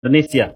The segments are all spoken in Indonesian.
Indonesia.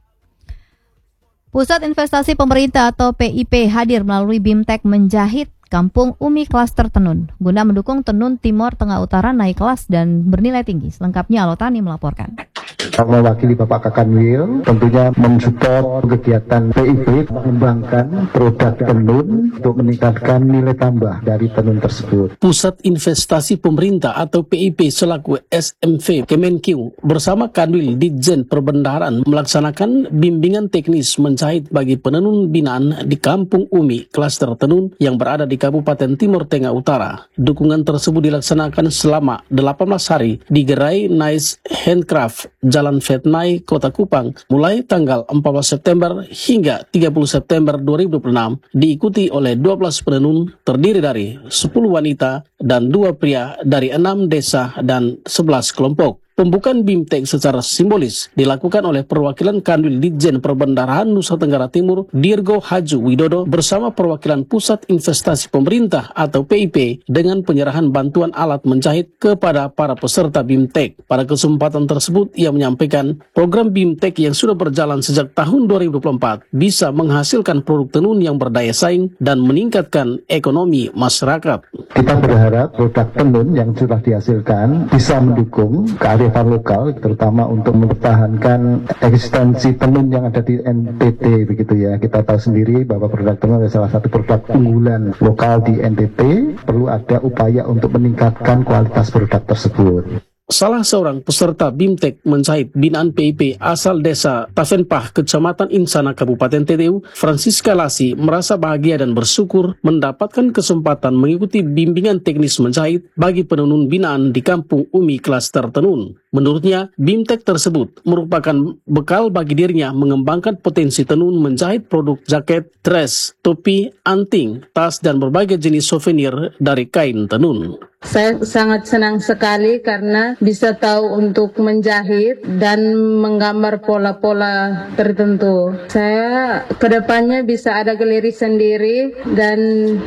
Pusat Investasi Pemerintah atau PIP hadir melalui BIMTEK Menjahit Kampung Umi Klaster Tenun guna mendukung tenun Timur Tengah Utara naik kelas dan bernilai tinggi. Selengkapnya Alotani melaporkan. Mewakili Bapak Kakanwil tentunya mensupport kegiatan PIP mengembangkan produk tenun untuk meningkatkan nilai tambah dari tenun tersebut. Pusat Investasi Pemerintah atau PIP selaku SMV Kemenq bersama Kanwil Ditjen Perbendaharaan melaksanakan bimbingan teknis menjahit bagi penenun binaan di Kampung Umi Klaster Tenun yang berada di Kabupaten Timur Tengah Utara. Dukungan tersebut dilaksanakan selama 18 hari di Gerai Nice Handcraft Jalan Vetnai, Kota Kupang, mulai tanggal 14 September hingga 30 September 2026, diikuti oleh 12 penenun terdiri dari 10 wanita dan 2 pria dari 6 desa dan 11 kelompok. Pembukaan BIMTEK secara simbolis dilakukan oleh perwakilan Kanwil Ditjen Perbendaharaan Nusa Tenggara Timur Dirgo Haju Widodo bersama perwakilan Pusat Investasi Pemerintah atau PIP dengan penyerahan bantuan alat menjahit kepada para peserta BIMTEK. Pada kesempatan tersebut ia menyampaikan program BIMTEK yang sudah berjalan sejak tahun 2024 bisa menghasilkan produk tenun yang berdaya saing dan meningkatkan ekonomi masyarakat. Kita berharap produk tenun yang sudah dihasilkan bisa mendukung kearifan lokal, terutama untuk mempertahankan eksistensi tenun yang ada di NTT begitu ya. Kita tahu sendiri bahwa produk tenun adalah salah satu produk unggulan lokal di NTT. Perlu ada upaya untuk meningkatkan kualitas produk tersebut. Salah seorang peserta BIMTEK menjahit binaan PIP asal desa Tafenpah, Kecamatan Insana, Kabupaten TTU, Francisca Lasi, merasa bahagia dan bersyukur mendapatkan kesempatan mengikuti bimbingan teknis menjahit bagi penenun binaan di Kampung Umi Klaster Tenun. Menurutnya, BIMTEK tersebut merupakan bekal bagi dirinya mengembangkan potensi tenun menjahit produk jaket, dress, topi, anting, tas, dan berbagai jenis souvenir dari kain tenun. Saya sangat senang sekali karena bisa tahu untuk menjahit dan menggambar pola-pola tertentu. Saya kedepannya bisa ada galeri sendiri dan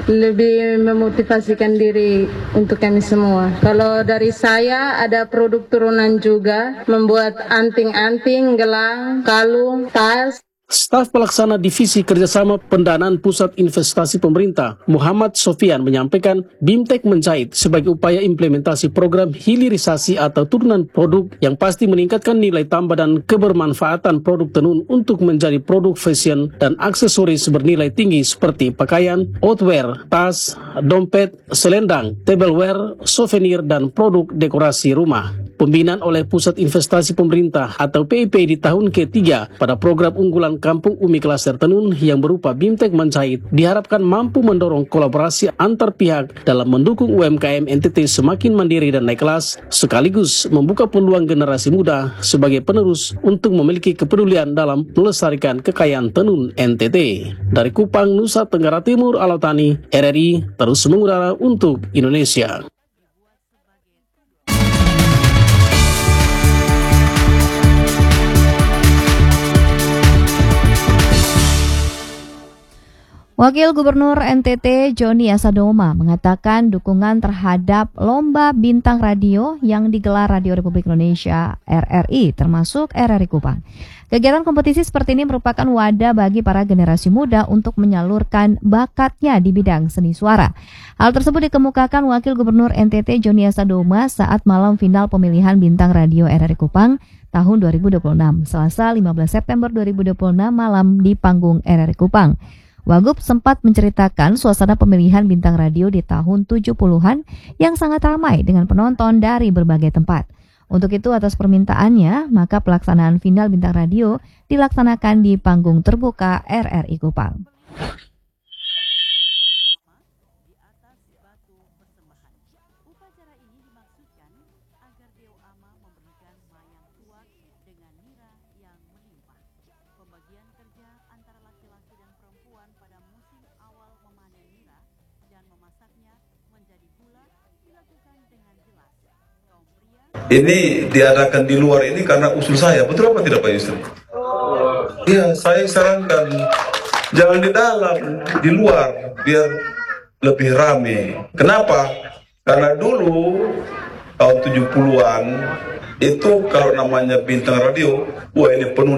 lebih memotivasikan diri untuk kami semua. Kalau dari saya ada produk turunan juga, membuat anting-anting, gelang, kalung, tas. Staf Pelaksana Divisi Kerjasama Pendanaan Pusat Investasi Pemerintah, Muhammad Sofian, menyampaikan BIMTEK Menjahit sebagai upaya implementasi program hilirisasi atau turunan produk yang pasti meningkatkan nilai tambah dan kebermanfaatan produk tenun untuk menjadi produk fashion dan aksesoris bernilai tinggi seperti pakaian, outwear, tas, dompet, selendang, tableware, souvenir, dan produk dekorasi rumah. Pembinaan oleh Pusat Investasi Pemerintah atau PIP di tahun ketiga pada program unggulan Kampung Umi Klaster Tenun yang berupa BIMTEK Menjahit diharapkan mampu mendorong kolaborasi antar pihak dalam mendukung UMKM NTT semakin mandiri dan naik kelas, sekaligus membuka peluang generasi muda sebagai penerus untuk memiliki kepedulian dalam melestarikan kekayaan tenun NTT. Dari Kupang, Nusa Tenggara Timur, Alotani, RRI terus mengudara untuk Indonesia. Wakil Gubernur NTT Joni Asadoma mengatakan dukungan terhadap Lomba Bintang Radio yang digelar Radio Republik Indonesia RRI termasuk RRI Kupang. Kegiatan kompetisi seperti ini merupakan wadah bagi para generasi muda untuk menyalurkan bakatnya di bidang seni suara. Hal tersebut dikemukakan Wakil Gubernur NTT Joni Asadoma saat malam final pemilihan Bintang Radio RRI Kupang tahun 2026, Selasa 15 September 2026 malam di panggung RRI Kupang. Wagub sempat menceritakan suasana pemilihan bintang radio di tahun 70-an yang sangat ramai dengan penonton dari berbagai tempat. Untuk itu atas permintaannya, maka pelaksanaan final bintang radio dilaksanakan di panggung terbuka RRI Kupang. Ini diadakan di luar ini karena usul saya, betul apa tidak Pak Yusri? Iya, saya sarankan jangan di dalam, di luar, biar lebih rame. Kenapa? Karena dulu tahun 70-an Itu kalau namanya bintang radio, wah ini penuh